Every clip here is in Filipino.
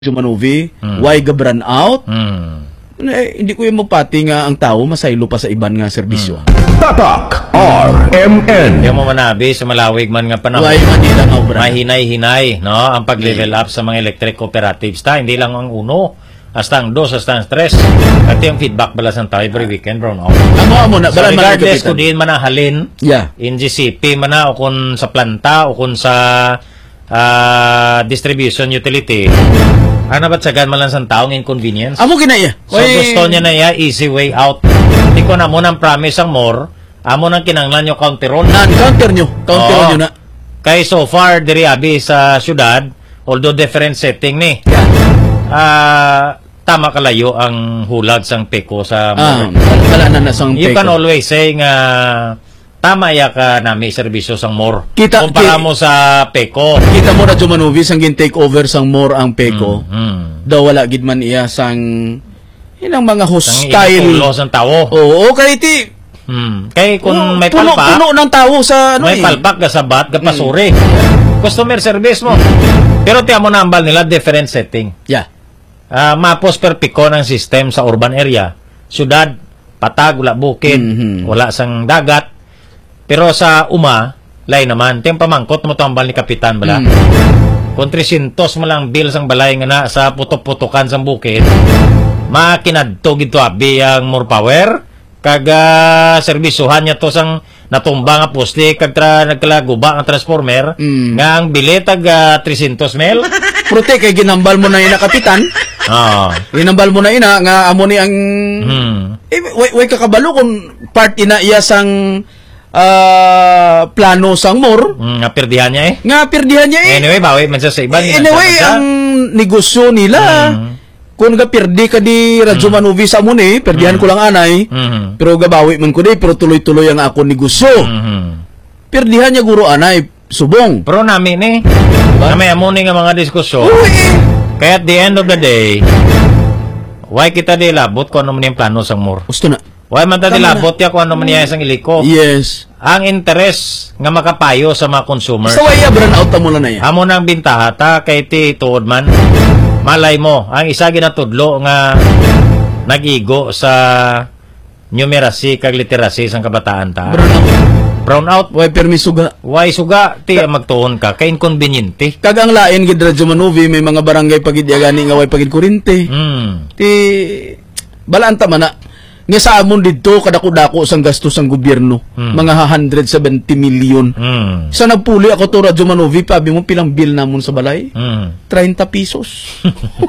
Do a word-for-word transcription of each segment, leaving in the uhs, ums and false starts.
Jumanovi, Hmm. why gabran out? Hmm. Eh, hindi ko yung magpati nga ang tao masaylo pa sa iban nga serbisyo. Tatak R M N. Yung mo manabi sa malawig man nga panahon. Why Manila nga obra? Mahinay-hinay, no? Ang pag-level up sa mga electric cooperatives ta, hindi lang ang uno, hasta ang dos, hasta ang tres. At yung feedback bala sa tayo every weekend, bro, no? Amo amo na, So, bala man regardless kapitan. kung diin man ang halin, Yeah. in G C P man na, o kung sa planta, o kung sa ah, distribution utility, ano ba't sagan man lang sa taong inconvenience? Amo ginaya. So gusto niya na ya, easy way out. Hindi ko na mo nang promise ang more, amo nang kinanglan yung counteron. Non-counter nyo. Counter Oo. nyo na. Kay so far, diri abi sa syudad, although different setting ni, ah tama kalayo ang hulad sang peko sa Ah, more. wala na na sang You can peko. always say nga tama ya ka nami serbisyo sang more. Kita- Kumpara ki- mo sa peko. Kita mo na Jumanovi sang gin-take over sang more ang peko. Hmm. Daw wala gid man iya sang ilang mga Sang hostile. itulo sang tawo. Oo, kay ti. Hmm. Kay kung Oh, may puno, palpak, puno ng tao sa ano may eh. palpak ka sa bat, ka pasuri. Customer service mo. Pero tiyan mo na ambal nila, different setting. Yeah. Ah, mapos perpiko ng system sa urban area. Syudad, patag, wala bukid, Mhm. wala sang dagat. Pero sa uma, lay naman. Tiyang pamangkot mo to ambal ni Kapitan bala. Mm. Kung trisintos mo lang bill sang balay nga na sa putok-putokan sang bukid, makinadto gito abi ang more power. Kaga serbisyuhan niya to sang natumba nga poste kag tra nagkalaguba ang transformer Mm. nga ang bilet tag uh, trisintos mil. Prote kay ginambal mo na ina kapitan. Ah. Ginambal mo na ina nga amo ni ang Hmm. eh, way, way kakabalo kung part ina iya sang ah, plano sang more Mm, nga perdihan niya eh. nga pirdihan niya eh. Anyway, bawi man siya sa iba. ni Anyway, nandiyan man siya. ang negosyo nila, Mm. kung ga pirdi ka di Radyo Manovi sa mo ni, pirdihan ko lang anay, Mhm. pero gabawi man ko di, pero tuloy-tuloy ang ako negosyo. Mhm. Pirdihan niya guro anay, subong. Pero namin eh, na may amuning nga mga diskusyon. Uy, eh. Kaya at the end of the day, why kita di labot kung ano man yung plano sang more? Gusto na. Why man ta di Tama na. labot ya kung ano man yung sang iliko? Yes. Ang interes nga makapayo sa mga consumers. Basta way abran out mo na na yan. Amo nang bintaha ta kay ti tuod man. Malay mo, ang isa ginatudlo nga nagigo sa numeracy kag literacy sang kabataan ta. Abran out. Brown out. Way permiso ga. Why suga ti magtuon ka kay inconveniente. Kag ang lain gid Radyo Manovi, may mga barangay pagid gani nga way pagid kurente. Hmm. Ti balaan ta man na. Nga sa amon didto kadako-dako sang gastos sang gobyerno. Hmm. Mga one hundred seventy million. Hmm. Sa nagpuli ako to Radyo Manovi, pabi mo pilang bill namon sa balay? Hmm. thirty pesos.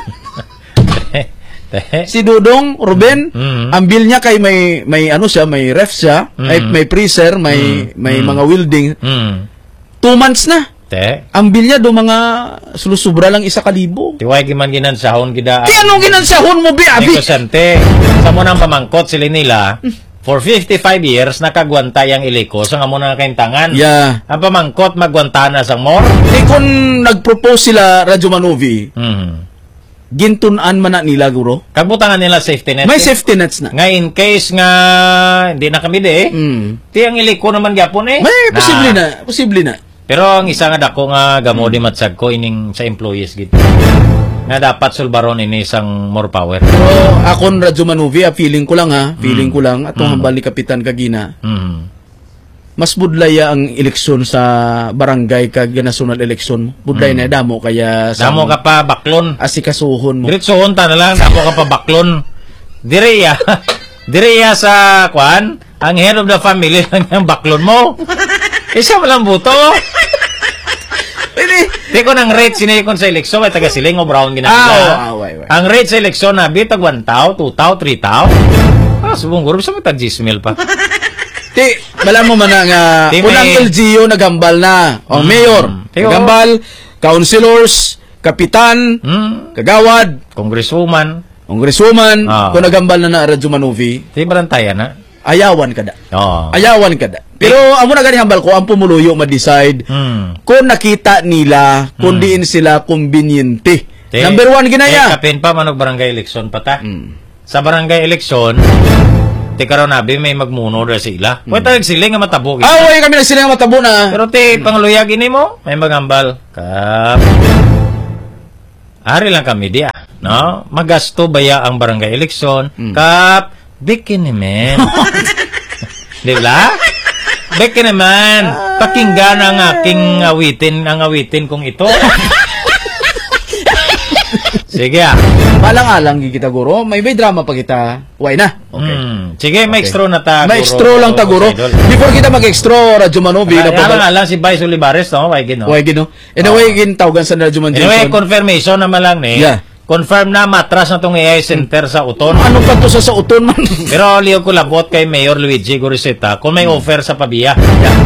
Te. Si Dudong, Ruben, Mhm. ang bill niya kay may may ano siya, may ref siya, ay, Mhm. may freezer, may may Mhm. mga welding. Hmm. Two months na. Te. Ang bill niya do mga sulusubra lang isa kalibo. Tiway giman ginan sahon gida. Ti anong ginansahon mo bi abi? Negosante. Sa mo nang pamangkot sila nila for fifty-five years nakagwanta yang iliko sa amo na kaintangan. Yeah. Ang pamangkot magwanta na sang more. Di kung nag-propose sila Radyo Manovi, Hmm. gintunan man na nila guro. Kagbutangan nila safety net. May eh. safety nets na. Nga in case nga hindi na kami de. Mm. Ti ang iliko naman gyapon eh. May posible na, posible na. Pero ang isa nga dako nga gamo di matsag ko ining sa employees gid. Nga dapat sulbaron ini sang more power. Pero akon Radyo Manovi, ah, feeling ko lang ha, feeling ko lang atong hambal ni Kapitan Kagina. Hmm. Mas budlaya ang eleksyon sa barangay kag national election. Budlay na damo kaya sa Damo ka pa baklon. asikasuhon mo. Diretsohon ta na lang damo ka pa baklon. Direya. Direya sa kwan, ang head of the family lang ang baklon mo. Isa mo lang buto. Pwede. Di ko nang rate sinay kon sa eleksyon ay taga siling o brown ginagawa. Ah, way, way. Ang rate sa eleksyon na bitag one tao, two tao, three tao. Ah, subong guro sa mata gismil pa. Ti, bala mo man na nga Ti, unang may- L G U nagambal na. O Mm. mayor, Ti, o. nagambal, councilors, kapitan, Hmm. kagawad, Congresswoman, congresswoman, Ah. kung nagambal na na Radyo Manovi, di barantayan na. ayawan kada. Oo. Ayawan kada. Pero amo na gani hambal ko ang pumuluyo ma-decide Hmm. kung nakita nila kung diin sila conveniente. Ti- Number one Eh, ginaya. kapin pa manog barangay eleksyon pa ta. Mm. Sa barangay eleksyon, ti karon nabi may magmuno ra sila. Wa tag sila nga matabo. gid. Away kami na sila nga matabo na. Pero ti pangluyag ini mo, may magambal. Kap. ari lang kami dia, no? Magasto baya ang barangay eleksyon, Mm. kap, bikin naman. Di ba? Bikin naman. Pakinggan ang aking awitin, ang awitin kong ito. Sige ah. Malang-alang kita guro, may may drama pa kita. Why na? Okay. Mm. Sige, may Okay. extra na ta. May guro. extra lang ta guro. Idol. Before kita mag-extra, Radyo Manovi na Kaya pa. nga lang si Vice Olivares, no? Why gino? Why gino? Anyway, gin tawagan sa Radyo Man Anyway, Jensen. confirmation naman lang ni. Yeah. Confirm na matras na tong A I center sa Uton. Ano pa to sa sa uton man? Pero liyo ko labot kay Mayor Luigi Goriseta kung may offer sa pabiya.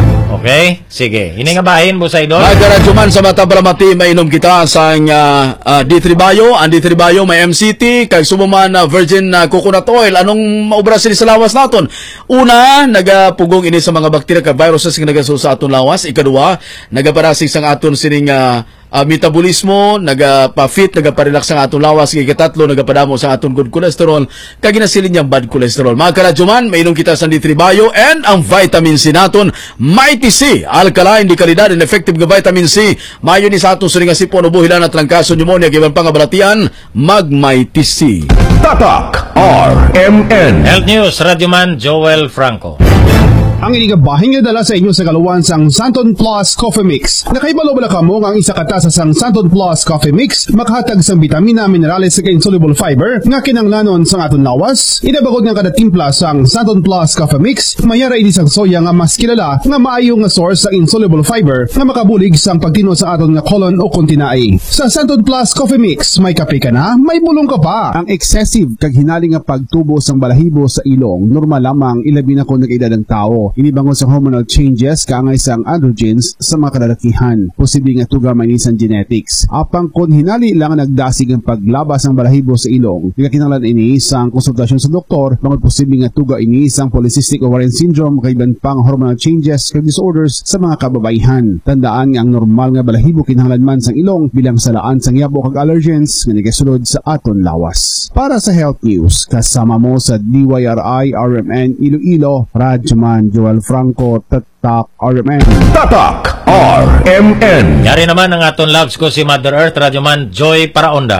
Okay? Sige. Ini nga bahin, Boss Idol. Radyo Man sa mata balamati, mainom kita sa uh, uh, D three Bio. Ang D three Bio may M C T, kag sumuman na uh, virgin uh, coconut oil. Anong maubra sila sa lawas naton? Una, nagapugong ini sa mga bakterya kag viruses nga nagasul sa aton lawas. Ikaduha, nagaparasig sang aton sining uh, Uh, metabolismo, nagapa-fit, nagapa-relax ang atong lawas, ikatatlo, nagapadamo sa atong good cholesterol, kag ginasilin niyang bad cholesterol. Mga karadyoman, mainom kita sa D three Bio and ang vitamin C naton, Mighty C, alkaline, di kalidad, and effective nga vitamin C, mayo ni sa atong suring asipon, ubuhilan at langkaso, pneumonia, giban pangabalatian, mag-Mighty C. Tatak R M N. Health News, Radyoman Joel Franco. Ang inigabahin nga dala sa inyo sa kaluwan sang Santon Plus Coffee Mix. Nakaibalo bala ka mo ang isa katasa sang Santon Plus Coffee Mix makhatag sang bitamina, minerales sa insoluble fiber nga kinanglanon sang aton lawas. Idabagod nga kada timpla sang Santon Plus Coffee Mix mayara ini sang soya nga mas kilala nga maayo nga source sa insoluble fiber nga makabulig sang pagtino sa aton nga colon o kontinai. Sa Santon Plus Coffee Mix may kape ka na, may bulong ka pa. Ang excessive kag hinali nga pagtubo sang balahibo sa ilong normal lamang ilabi na kung nag-edad ang tao. Inibangon sa hormonal changes kaangay sa androgens sa mga kalalakihan. Posible nga tuga mainisan genetics. Apang kung hinali lang nagdasig ang paglabas ng balahibo sa ilong, nagakinanglan ini isang konsultasyon sa doktor, bangod posible nga tuga ini isang polycystic ovarian syndrome kaiban pang hormonal changes kag disorders sa mga kababaihan. Tandaan nga ang normal nga balahibo kinahanglan man sang ilong bilang salaan sang yabo kag allergens nga nagasulod sa aton lawas. Para sa health news, kasama mo sa D Y R I R M N Iloilo, Radyoman Joel Franco, Tatak R M N. Tatak R M N. Yari naman ang aton loves ko si Mother Earth, Radyoman Joy Paraonda.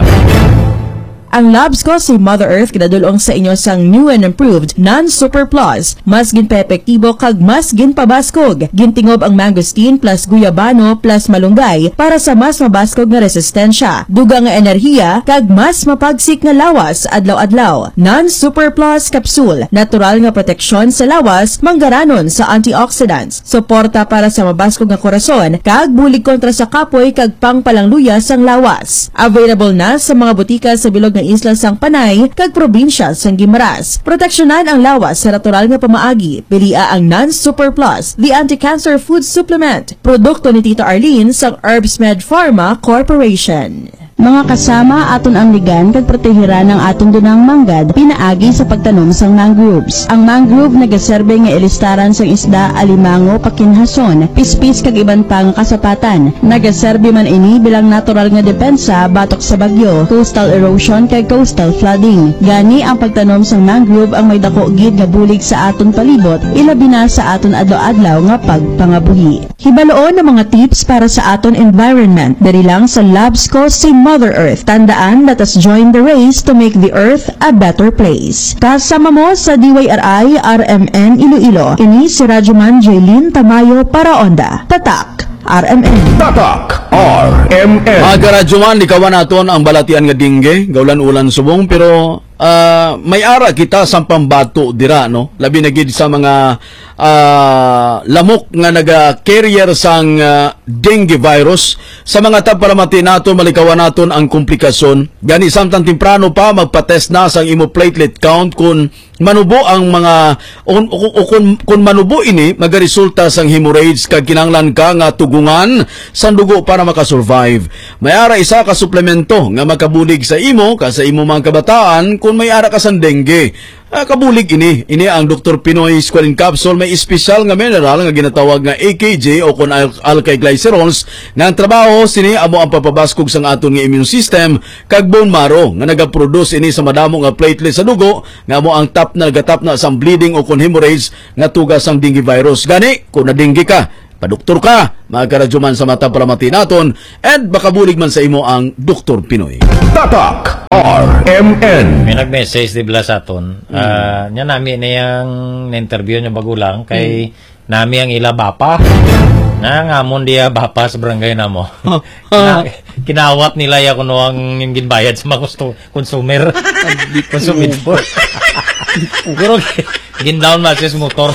Ang labs ko si Mother Earth kinadulong sa inyo sang new and improved non-super plus. Mas ginpa-epektibo kag mas ginpabaskog. Gintingob ang mangosteen plus guyabano plus malunggay para sa mas mabaskog nga resistensya. Duga nga enerhiya kag mas mapagsik nga lawas adlaw-adlaw. Non-super plus capsule. Natural nga proteksyon sa lawas manggaranon sa antioxidants. Suporta para sa mabaskog nga korason kag bulig kontra sa kapoy kag pangpalangluya sang lawas. Available na sa mga butika sa bilog ng isla sang Panay kag probinsya sang Guimaras. Proteksyonan ang lawas sa natural nga pamaagi. Pilia ang Non-Super Plus, the anti-cancer food supplement. Produkto ni Tita Arlene sang Herbsmed Pharma Corporation. Mga kasama, aton ang ligan kag protehiran ng aton dunang manggad pinaagi sa pagtanom sang mangroves. Ang mangrove nagaserbe nga ilistaran sang isda, alimango, pakinhason, pispis kag iban pang kasapatan. Nagaserbe man ini bilang natural nga depensa batok sa bagyo, coastal erosion kag coastal flooding. Gani ang pagtanom sang mangrove ang may dako gid nga bulig sa aton palibot, ilabi na sa aton adlaw-adlaw nga pagpangabuhi. Hibaloon ng mga tips para sa aton environment diri lang sa Labs ko si Mother Earth. Tandaan, let us join the race to make the earth a better place. Kasama mo sa D Y R I R M N Iloilo. Ini si Radyoman Jaylin Tamayo Paraonda. Tatak R M N. Tatak R M N. Mga karadyoman, ikawan naton ang balatian nga dingge, gaulan-ulan subong, pero uh, may ara kita sa pambato dira, no? Labi na gid sa mga uh, lamok nga naga-carrier sang uh, dengue virus. Sa mga tabparamati naton, malikawan naton ang komplikasyon. Gani samtang temprano pa, magpa-test na sang imo platelet count kung manubo ang mga o, o, o kung, kung manubo ini magaresulta sang hemorrhage kag kinahanglan ka nga tugungan sa dugo para makasurvive. May ara isa ka suplemento nga makabulig sa imo ka sa imo mga kabataan kung may ara ka sang dengue. Ah, kabulig ini. Ini ang Doctor Pinoy Squalene Capsule. May espesyal nga mineral nga ginatawag nga A K J o kung al alkylglycerols nga ang trabaho sini amo ang papabaskog sang aton nga immune system kag bone marrow nga nagaproduce ini sa madamo nga platelet sa dugo nga amo ang tap na nagatap na sang bleeding o kung hemorrhage nga tugas sang dengue virus. Gani, kung na dengue ka, padoktor ka, magkaradyo man sa mata palamati naton, and baka bulig man sa imo ang Doktor Pinoy. Tatak R M N. May nag-message di bala sa aton. Mm. Uh, nya nami na yung na-interview nyo bagulang kay mm. nami ang ila bapa. Na ngamon dia bapa sa barangay na mo. na, kinawat nila ya kuno ang yung ginbayad sa mga gusto, consumer. Consumidor. Pero gindown ma sa motor.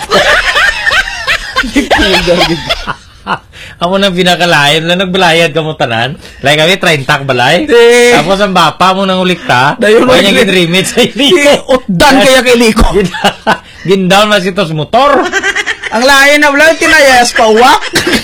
Amo nang pinakalain na nagbalayad ka mo tanan. Like kami thirty balay. De. Tapos ang bapa mo nang ulikta. Dayon kaya niya gin-remit sa iliko. Utdan kaya kay liko. Gindown ma sitos motor. Ang lain na wala tinayas pa uwak.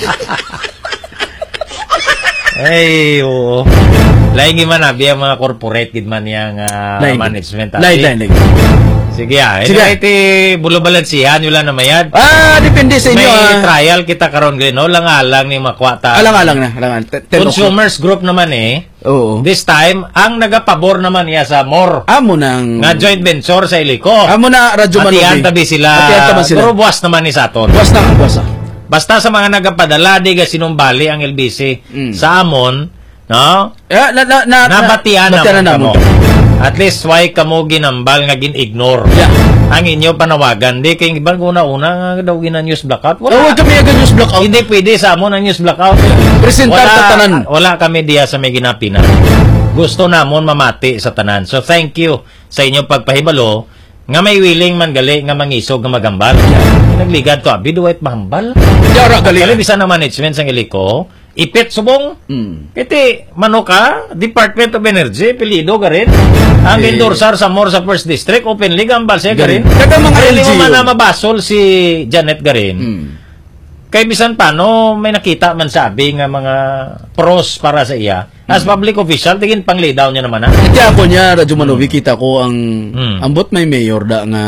Ay, oo. Lain man abi ang mga corporate gid man yang uh, management. Lain, lain, lain. Sige ah. Sige. Ito iti bulo balansihan wala na mayad. Ah, depende sa inyo. May ah. trial kita karon gino lang-alang ni makwata. Alang-alang na, alang. Consumers group naman eh. Oo. This time, ang nagapabor naman niya sa more. Amo nang Nga joint venture sa Iliko. Amo na radyo man. Atiyan tabi sila. Atiyan tabi sila. Pero buwas naman ni Saton. Buwas na, buwas na. Basta sa mga nagapadala, di ka sinumbali ang L B C Mm. sa Amon, no? Eh, na, na, na, Nabatian na, naman na, kamo. na, At least, why kamo ginambal nga gin-ignore? Yeah. Ang inyo panawagan. Di kayong ibang una-una nga daw gina news blackout. Oh, wag kami agad news blackout. Hindi pwede sa Amon ang news blackout. Presentar Wala, sa tanan. wala kami diya sa may ginapinan. Gusto namon mamati sa tanan. So, thank you sa inyong pagpahibalo nga may willing man gali nga mangisog nga magambal. Nagligad to, abi duwait mahambal. Yara gali. Kali bisa na management sang Iliko, ipit subong. Mm. Kiti, mano ka, Department of Energy, pilido ka rin. Ang Eh. endorsar sa more sa First District, openly gambal siya ka rin. Kada mga Kaya L G U. mo man na mabasol si Janet Garin. Mm. Kay bisan paano may nakita man sabi nga mga pros para sa iya. As public official, tingin pang lay down niya naman ha. Kaya ako niya, Radyo Manovi, kita ko ang Mm. ambot may mayor da nga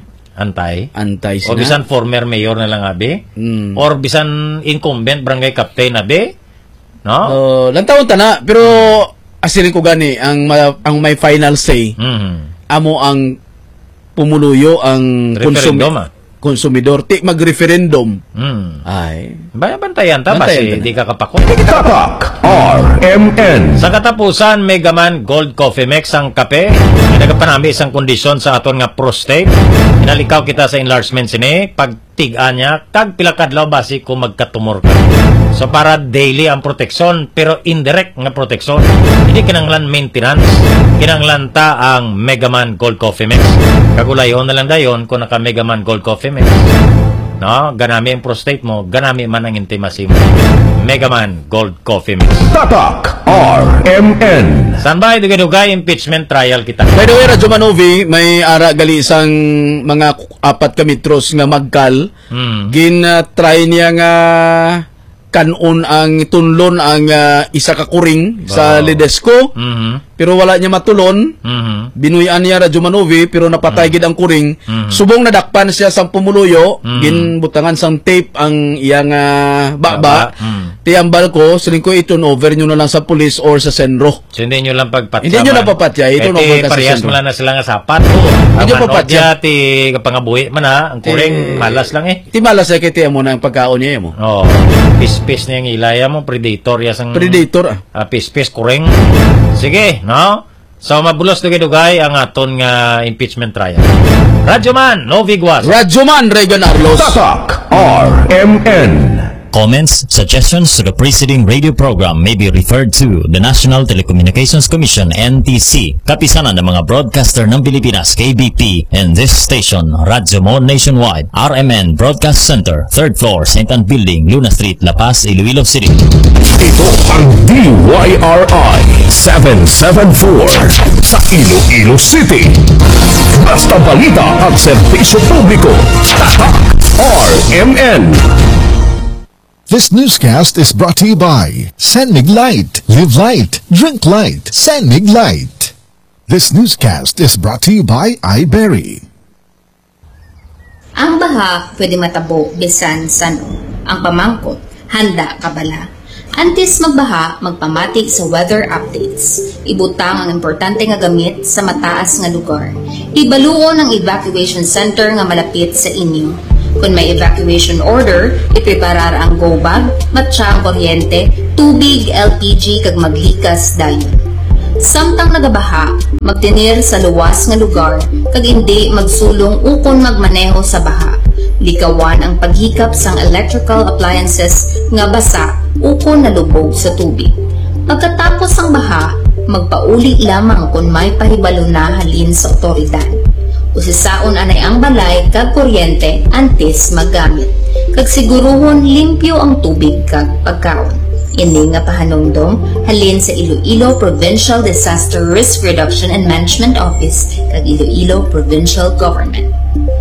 Antay. antay O sina. bisan former mayor na lang abi. Mm. Or bisan incumbent barangay captain abi. No? Uh, lantaon ta na, pero asirin ko gani, ang, ma- ang may final say, Mhm. amo ang pumuluyo ang Referendum, konsumi- ah. konsumidor. Ti mag-referendum. Mm. Ay. Baya bantayan ta Bantayan basi ta na. di ka kapakot. Tatak R M N. Sa katapusan, Megaman Gold Coffee Mix ang kape. Nagapanami isang kondisyon sa aton nga prostate. Inalikaw kita sa enlargement sini. Pagtigaan niya, kag pilakadlaw basi kung magkatumor ka. So para daily ang proteksyon, pero indirect nga proteksyon. Hindi kinanglan maintenance. Kinanglan ta ang Megaman Gold Coffee Mix. Kagulayon na lang dayon kung naka Megaman Gold Coffee Mix. No, ganami ang prostate mo, ganami man ang intimacy mo. Megaman Gold Coffee Mix. Tatak R M N. Saan ba dugay-dugay impeachment trial kita? By the way, Radyo Manovi, may ara gali isang mga apat ka metros nga magkal. Hmm. Gin-try niya nga kanon ang tunlon ang ah, isa ka kuring sa Wow. Ledesco. Mhm. Pero wala niya matulon. Mhm. Binuyan niya Radyo Manovi pero napatay gid ang kuring. Mm. Subong nadakpan siya sa pumuluyo, Mm. ginbutangan sang tape ang iyang ah, baba. Baba. Mm. Tiyambal ko, siling ko i-turn over nyo na lang sa police or sa senro. So hindi nyo lang pagpatya. Hindi nyo lang papatya, ito no, Kaya kasi parehas sentro. mo lang na sila nga sapat. Hindi Ang pa patya. manodya, ti kapangabuhi man ha. Ang kuring, Eh, malas lang eh. Timala sa kiti mo na ang pagkaon niya mo. Oh, pis-pis na yung ilaya mo, predator ya sang Predator ah. ah, pis-pis kuring. Sige, no? So mabulos dugay-dugay ang aton nga impeachment trial. Radyo Man, no vigwas. Radyoman Regan Arlos. Tatak R M N. Comments, suggestions to the preceding radio program may be referred to the National Telecommunications Commission N T C, kapisanan ng mga broadcaster ng Pilipinas K B P, and this station, Radyo Mo Nationwide, R M N Broadcast Center, third floor, Saint Anne Building, Luna Street, La Paz, Iloilo City. Ito ang D Y R I seven seven four sa Iloilo City. Basta balita at serbisyo publiko. Tatak R M N. This newscast is brought to you by Sanmig Light. Live light. Drink light. Sanmig Light. This newscast is brought to you by iBerry. Ang baha pwede matabo bisan sano. Ang pamangkot, handa kabala. Antes magbaha, magpamati sa weather updates. Ibutang ang importante nga gamit sa mataas nga lugar. Ibaluon ang evacuation center nga malapit sa inyo. Kung may evacuation order, ipreparar ang go bag, matsa ang kuryente, tubig, L P G kag maglikas dayon. Samtang nagabaha, magtinir sa luwas nga lugar kag hindi magsulong ukon magmaneho sa baha. Likawan ang paghikap sang electrical appliances nga basa ukon nalubog sa tubig. Pagkatapos ang baha, magpauli lamang kung may pahibalo na halin sa otoridad. Usisaon anay ang balay kag kuryente antes maggamit. Kag siguruhon limpyo ang tubig kag pagkaon. Ini nga pahanungdong halin sa Iloilo Provincial Disaster Risk Reduction and Management Office kag Iloilo Provincial Government.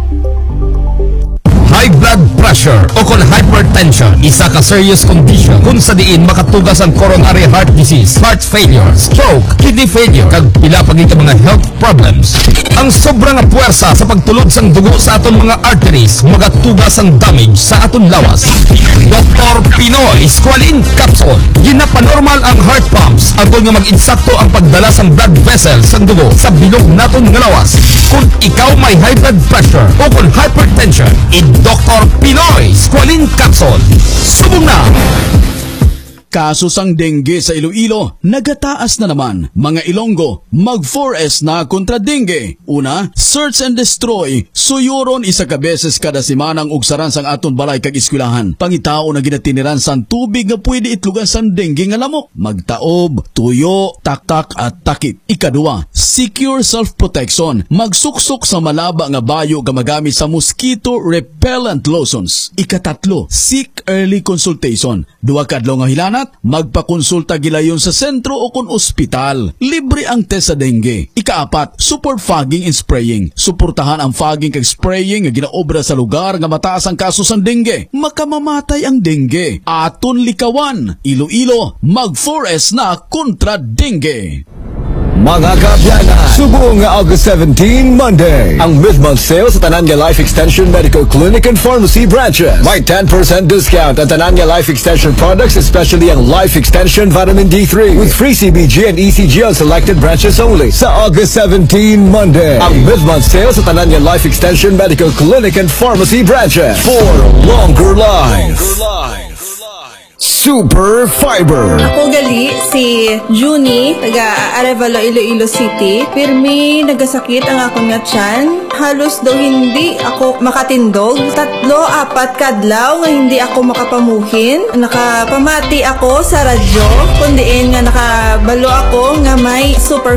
High blood pressure o kon hypertension, isa ka serious condition kung sa diin makatugas ang coronary heart disease, heart failure, stroke, kidney failure, kag pila pa gid mga health problems. Ang sobra nga puwersa sa pagtulod sang dugo sa aton mga arteries magatugas ang damage sa aton lawas. Doktor Pinoy Squalene Capsule, ginapanormal ang heart pumps agon nga mag-insakto ang pagdala sang blood vessels sang dugo sa bilog naton nga lawas. Kung ikaw may high blood pressure o kung hypertension, i Doktor Pinoy Squalene Capsule. Subong na! Kaso sang dengue sa Iloilo, nagataas na naman. Mga Ilonggo, mag four S na kontra dengue. Una, search and destroy. Suyuron isa ka beses kada semanang ugsaran sang aton balay kag eskwelahan. Pangitao na ginatiniran sang tubig nga pwede itlugan sang dengue nga lamok. Magtaob, tuyo, taktak at takip. Ikadua, secure self-protection. Magsuksok sa malaba nga bayo nga magamit sa mosquito repellent lotions. Ikatatlo, seek early consultation. Duwa kadlaw nga hilana, magpakonsulta gilayon sa sentro o kon ospital. Libre ang test sa dengue. Ikaapat, support fogging and spraying. Suportahan ang fogging kag spraying nga ginaobra sa lugar nga mataas ang kaso sa dengue. Makamamatay ang dengue. Aton likawan. Iloilo, mag four S na kontra dengue. Mga kabyanan, subong nga August seventeenth, Monday, ang mid-month sale sa Tananya Life Extension Medical Clinic and Pharmacy branches. May ten percent discount ang Tananya Life Extension products, especially ang Life Extension Vitamin D three with free C B G and E C G on selected branches only. Sa August seventeenth, Monday, ang mid-month sale sa Tananya Life Extension Medical Clinic and Pharmacy branches for longer life. Super Fiber. Ako gali si Juni, taga Arevalo, Iloilo City. Pirmi nagasakit ang akong nga tiyan. Halos daw hindi ako makatindog. Tatlo, apat kadlaw nga hindi ako makapamuhin. Nakapamati ako sa radyo. Kundiin nga nakabalo ako nga may Super